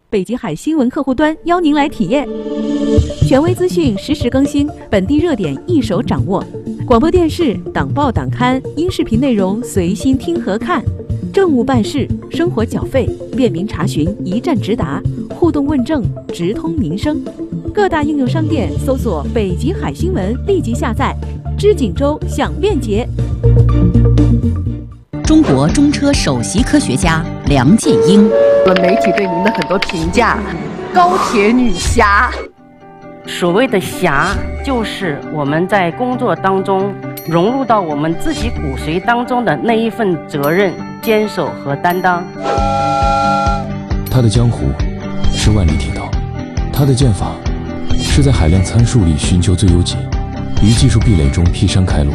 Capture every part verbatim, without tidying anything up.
北极海新闻客户端邀您来体验。权威资讯实时更新，本地热点一手掌握。广播电视、党报党刊、音视频内容随心听和看。政务办事、生活缴费，便民查询，一站直达，互动问政，直通民生。各大应用商店搜索“北极海新闻”，立即下载。知锦州，享便捷。 中国中车首席科学家梁建英。 媒体对您的很多评价，高铁女侠。 所谓的侠，就是我们在工作当中融入到我们自己骨髓当中的那一份责任、坚守和担当。 他的江湖是万里铁道，他的剑法是在海量参数里寻求最优解，于技术壁垒中劈山开路。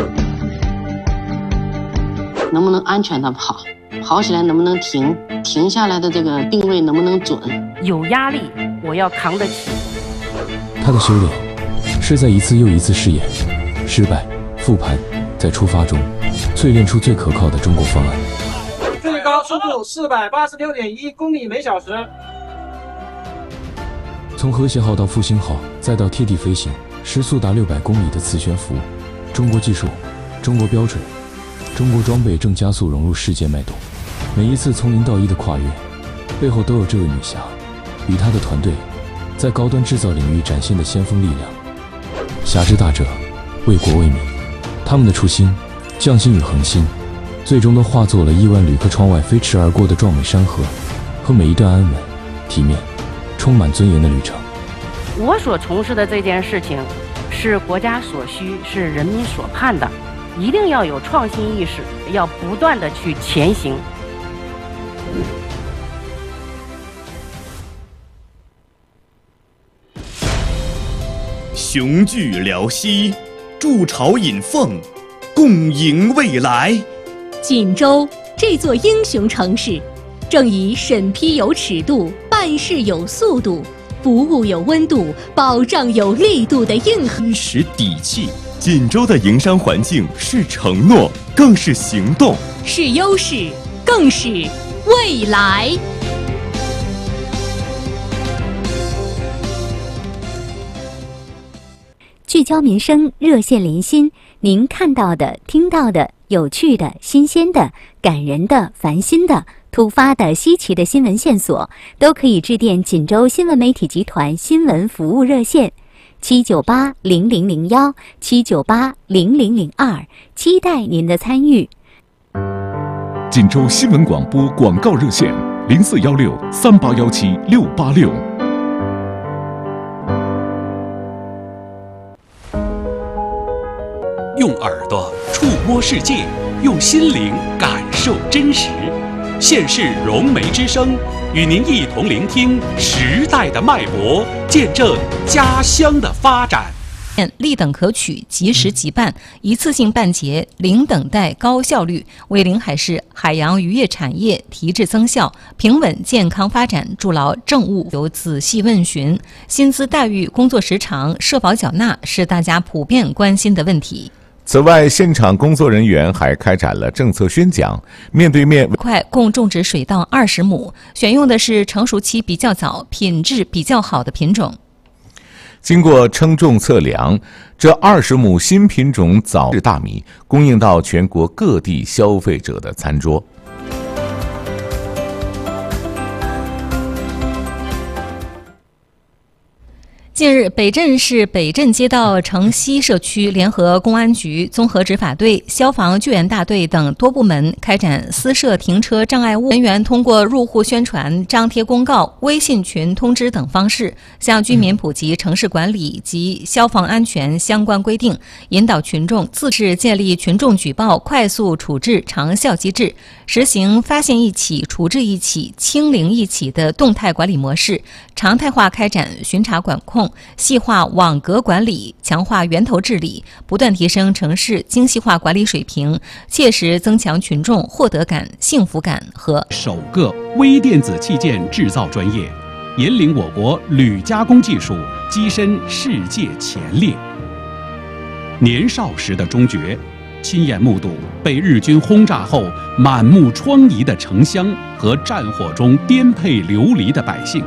能不能安全的跑？跑起来能不能停？停下来的这个定位能不能准？ 有压力，我要扛得起。 他的修炼是在一次又一次试验、失败、复盘，在出发中淬炼出最可靠的中国方案。 最高速度四百八十六点一公里每小时。 从和谐号到复兴号，再到贴地飞行，时速达六百公里的磁悬浮，中国技术，中国标准，中国装备正加速融入世界脉动。每一次从零到一的跨越，背后都有这位女侠与她的团队在高端制造领域展现的先锋力量。侠之大者，为国为民，他们的初心、匠心与恒心，最终都化作了亿万旅客窗外飞驰而过的壮美山河，和每一段安稳、体面、充满尊严的旅程。 我所从事的这件事情，是国家所需，是人民所盼的，一定要有创新意识，要不断的去前行。 雄踞辽西，筑巢引凤，共迎未来。 锦州这座英雄城市，正以审批有尺度、办事有速度、服务有温度、保障有力度的硬核真实底气。锦州的营商环境是承诺，更是行动， 是优势，更是未来。 聚焦民生，热线连心，您看到的、听到的、有趣的、新鲜的、感人的、烦心的、突发的、稀奇的新闻线索，都可以致电锦州新闻媒体集团新闻服务热线七九八零零零幺七九八零零零二，期待您的参与。 锦州新闻广播广告热线零四幺六三八幺七六八六。 用耳朵触摸世界，用心灵感受真实。县市融媒之声，与您一同聆听时代的脉搏，见证家乡的发展。 立等可取，及时即办，一次性办结，零等待，高效率，为临海市海洋渔业产业提质增效、平稳健康发展筑牢政务。有仔细问询，薪资待遇、工作时长、社保缴纳是大家普遍关心的问题。 此外，现场工作人员还开展了政策宣讲，面对面。 块共种植水稻二十亩，选用的是成熟期比较早、品质比较好的品种。 经过称重测量，这二十亩新品种早制大米供应到全国各地消费者的餐桌。 近日，北镇市北镇街道城西社区联合公安局综合执法队、消防救援大队等多部门开展私设停车障碍物，人员通过入户宣传、张贴公告、微信群通知等方式，向居民普及城市管理及消防安全相关规定，引导群众自治建立群众举报快速处置长效机制，实行发现一起、处置一起、清零一起的动态管理模式，常态化开展巡查管控，细化网格管理，强化源头治理，不断提升城市精细化管理水平，切实增强群众获得感、幸福感和首个微电子器件制造专业，引领我国铝加工技术跻身世界前列。年少时的中学， 亲眼目睹被日军轰炸后满目疮痍的城乡和战火中颠沛流离的百姓。